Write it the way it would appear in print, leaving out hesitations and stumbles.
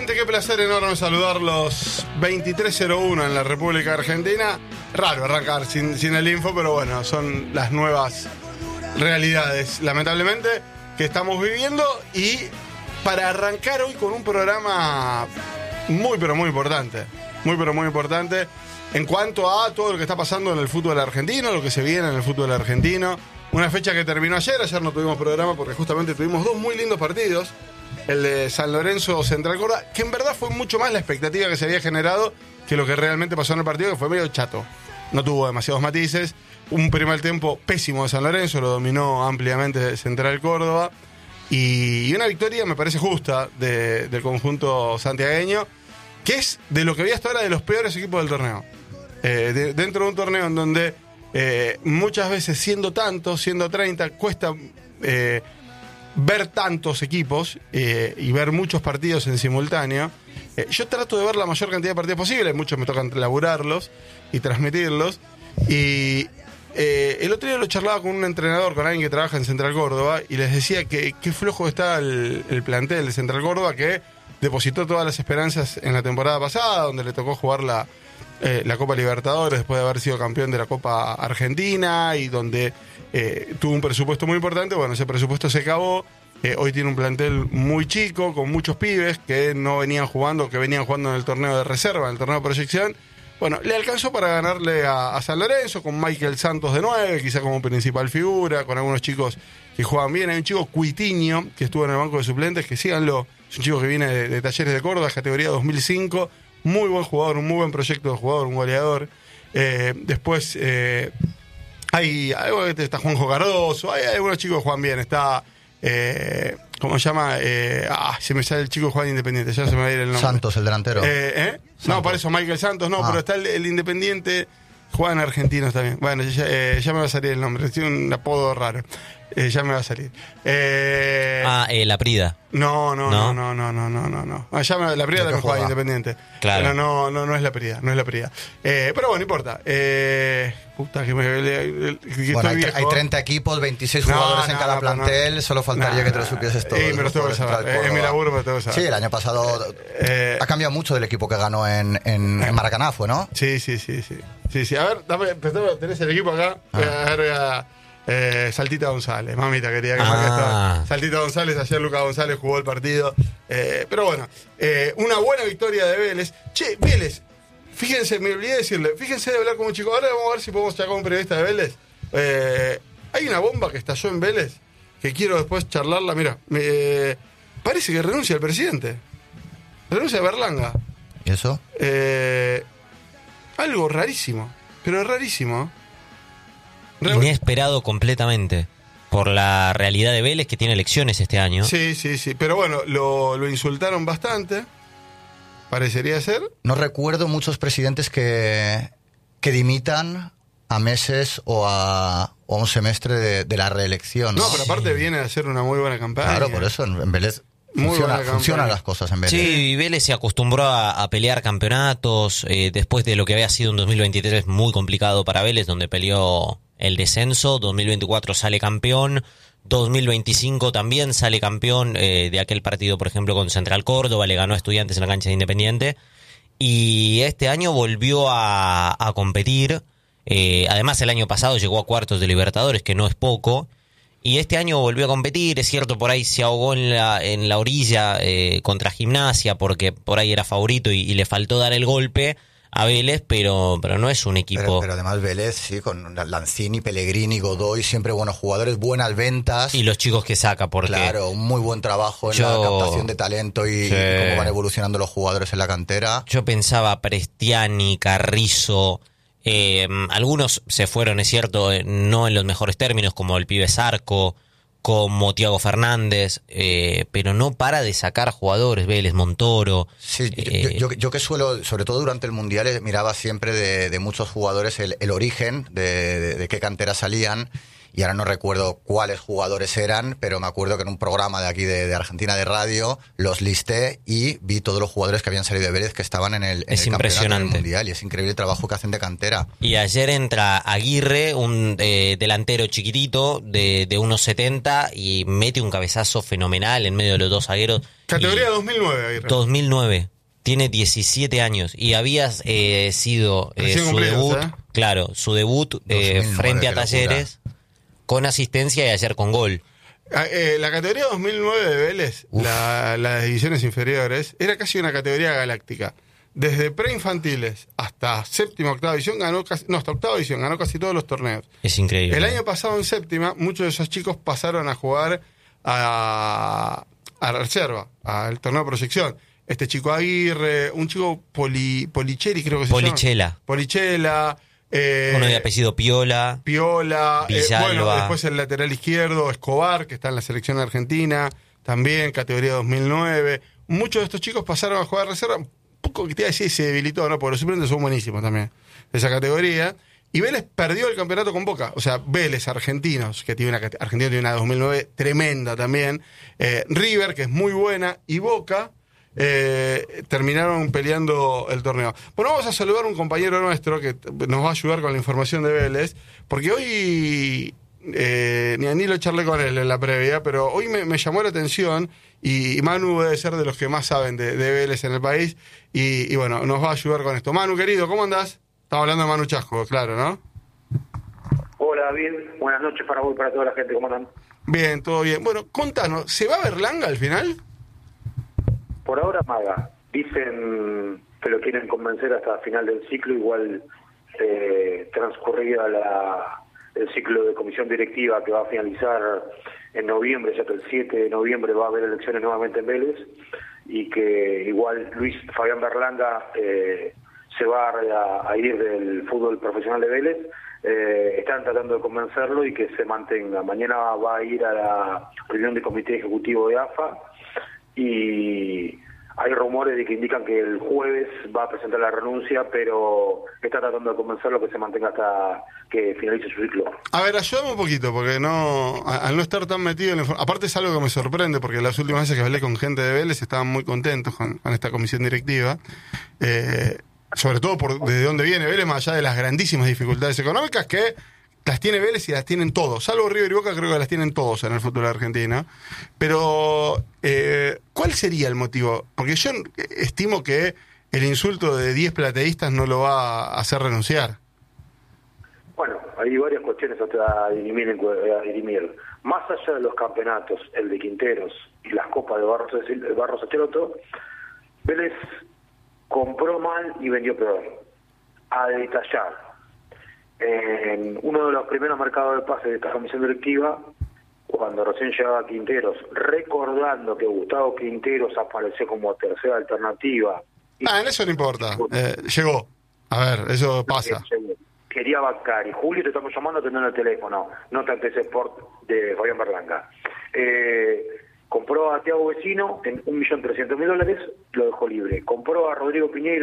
gente, qué placer enorme saludarlos. 23:01 en la República Argentina. Raro arrancar sin el info, pero bueno, son las nuevas realidades, lamentablemente, que estamos viviendo. Y para arrancar hoy con un programa muy, pero muy importante. Muy, pero muy importante en cuanto a todo lo que está pasando en el fútbol argentino, lo que se viene en el fútbol argentino. Una fecha que terminó ayer no tuvimos programa porque justamente tuvimos dos muy lindos partidos. El de San Lorenzo Central Córdoba, que en verdad fue mucho más la expectativa que se había generado que lo que realmente pasó en el partido, que fue medio chato. No tuvo demasiados matices. Un primer tiempo pésimo de San Lorenzo, lo dominó ampliamente Central Córdoba. Y una victoria, me parece justa, del conjunto santiagueño, que es de lo que había hasta ahora de los peores equipos del torneo. Dentro de un torneo en donde muchas veces, siendo 30, cuesta ver tantos equipos y ver muchos partidos en simultáneo. Yo trato de ver la mayor cantidad de partidos posible, muchos me tocan laburarlos y transmitirlos. Y el otro día lo charlaba con un entrenador, con alguien que trabaja en Central Córdoba, y les decía que qué flojo está el plantel de Central Córdoba, que depositó todas las esperanzas en la temporada pasada, donde le tocó jugar la Copa Libertadores después de haber sido campeón de la Copa Argentina, y donde tuvo un presupuesto muy importante. Bueno, ese presupuesto se acabó. Hoy tiene un plantel muy chico, con muchos pibes que no venían jugando, que venían jugando en el torneo de reserva, en el torneo de proyección. Bueno, le alcanzó para ganarle a San Lorenzo, con Michael Santos de 9, quizá como principal figura, con algunos chicos que juegan bien. Hay un chico, Cuitiño, que estuvo en el banco de suplentes, que síganlo. Es un chico que viene de Talleres de Córdoba, categoría 2005. Muy buen jugador, un muy buen proyecto de jugador, un goleador. Después está Juanjo Cardoso, hay algunos chicos que juegan bien. Está, ¿cómo se llama? Se me sale el chico que juega en Independiente, ya se me va a ir el nombre. Santos, el delantero. No, por eso Michael Santos, no, pero está el Independiente, juega en Argentinos también. Bueno, ya me va a salir el nombre, tiene un apodo raro. Ya me va a salir. La Prida. No. La Prida también juega Independiente. Claro. Pero no es la Prida, pero bueno, no importa. Puta que bueno, hay 30 equipos, 26 jugadores en cada plantel. Solo faltaría que te lo supieses todo. Me lo tengo que saber. Es mi laburo, me lo tengo que saber. Sí, el año pasado ha cambiado mucho del equipo que ganó en Maracaná, ¿fue, no? Sí. A ver, tenés el equipo acá. A ver, Saltita González, mamita quería que Saltita González, ayer Lucas González jugó el partido. Pero bueno, una buena victoria de Vélez. Che, Vélez, fíjense, me olvidé decirle, fíjense de hablar con un chico. Ahora vamos a ver si podemos sacar un periodista de Vélez. Hay una bomba que estalló en Vélez, que quiero después charlarla. Mira, parece que renuncia el presidente. Renuncia a Berlanga. ¿Y eso? Algo rarísimo, pero rarísimo. Inesperado completamente por la realidad de Vélez, que tiene elecciones este año. Sí, pero bueno, lo insultaron bastante, parecería ser. No recuerdo muchos presidentes que dimitan a meses o a un semestre de la reelección. No, pero aparte viene a hacer una muy buena campaña. Claro, por eso en Vélez funcionan las cosas en Vélez. Sí, Vélez se acostumbró a pelear campeonatos después de lo que había sido un 2023 muy complicado para Vélez, donde peleó el descenso. 2024 sale campeón, 2025 también sale campeón de aquel partido, por ejemplo, con Central Córdoba, le ganó a Estudiantes en la cancha de Independiente, y este año volvió a competir. Además, el año pasado llegó a cuartos de Libertadores, que no es poco, y este año volvió a competir. Es cierto, por ahí se ahogó en la orilla contra Gimnasia, porque por ahí era favorito y le faltó dar el golpe a Vélez, pero no es un equipo. Pero además Vélez, sí, con Lanzini, Pellegrini, Godoy, siempre buenos jugadores, buenas ventas. Y los chicos que saca, porque... Claro, un muy buen trabajo en la captación de talento y cómo van evolucionando los jugadores en la cantera. Yo pensaba Prestiani, Carrizo, algunos se fueron, es cierto, no en los mejores términos, como el pibe Zarco, como Thiago Fernández, pero no para de sacar jugadores, Vélez, Montoro. Sí, yo que suelo, sobre todo durante el Mundial, miraba siempre de muchos jugadores el origen de qué cantera salían, y ahora no recuerdo cuáles jugadores eran, pero me acuerdo que en un programa de aquí de Argentina de radio los listé y vi todos los jugadores que habían salido de Vélez que estaban en el campeonato del mundial, y es increíble el trabajo que hacen de cantera. Y ayer entra Aguirre, un delantero chiquitito de 1,70 y mete un cabezazo fenomenal en medio de los dos zagueros. Categoría 2009, Aguirre. 2009. Tiene 17 años y había sido su debut, claro, su debut 2009, frente a Talleres, con asistencia y ayer con gol. La categoría 2009 de Vélez, las divisiones inferiores, era casi una categoría galáctica. Desde preinfantiles hasta séptima, octava división, hasta octava división, ganó casi todos los torneos. Es increíble. El año pasado en séptima, muchos de esos chicos pasaron a jugar a reserva, al torneo de proyección. Este chico Aguirre, un chico Policheri, creo que se llama. Polichela. Uno de apellido Piola. Bueno, después el lateral izquierdo, Escobar, que está en la selección argentina, también, categoría 2009. Muchos de estos chicos pasaron a jugar reserva, un poco que te iba a decir, se debilitó, ¿no? Porque los suplentes son buenísimos también, de esa categoría. Y Vélez perdió el campeonato con Boca. O sea, Vélez, Argentinos, que Argentina tiene una 2009 tremenda también. River, que es muy buena, y Boca terminaron peleando el torneo. Bueno, vamos a saludar a un compañero nuestro que nos va a ayudar con la información de Vélez, porque hoy ni lo charlé con él en la previa, pero hoy me llamó la atención, y Manu debe ser de los que más saben de Vélez en el país, y bueno, nos va a ayudar con esto. Manu, querido, ¿cómo andás? Estamos hablando de Manu Chasco, claro, ¿no? Hola, bien. Buenas noches para vos y para toda la gente. ¿Cómo andan? Bien, todo bien. Bueno, contanos, ¿se va a Berlanga al final? Por ahora, Maga. Dicen que lo quieren convencer hasta el final del ciclo, igual transcurrida el ciclo de comisión directiva que va a finalizar en noviembre, ya que el 7 de noviembre va a haber elecciones nuevamente en Vélez, y que igual Fabián Berlanga se va a ir del fútbol profesional de Vélez. Están tratando de convencerlo y que se mantenga. Mañana va a ir a la reunión del comité ejecutivo de AFA, y hay rumores de que indican que el jueves va a presentar la renuncia, pero está tratando de convencerlo que se mantenga hasta que finalice su ciclo. A ver, ayúdame un poquito, porque al no estar tan metido en la información, aparte es algo que me sorprende, porque las últimas veces que hablé con gente de Vélez estaban muy contentos con esta comisión directiva, sobre todo desde dónde viene Vélez, más allá de las grandísimas dificultades económicas que las tiene Vélez y las tienen todos, salvo River y Boca, creo que las tienen todos en el fútbol argentino. Pero, ¿cuál sería el motivo? Porque yo estimo que el insulto de 10 plateístas no lo va a hacer renunciar. Bueno, hay varias cuestiones a dirimir. Más allá de los campeonatos, el de Quinteros y las copas de Barros Acheroto, Vélez compró mal y vendió peor. A detallar. En uno de los primeros mercados de pase de esta comisión directiva, cuando recién llegaba Quinteros, recordando que Gustavo Quinteros apareció como tercera alternativa. En eso no importa. Llegó. A ver, eso pasa. Quería bancar. Y Julio, te estamos llamando, atendiendo el teléfono. Nota en TC Sport de Fabián Berlanga. Compró a Thiago Vecino en $1.300.000, lo dejó libre. Compró a Rodrigo Piñeiro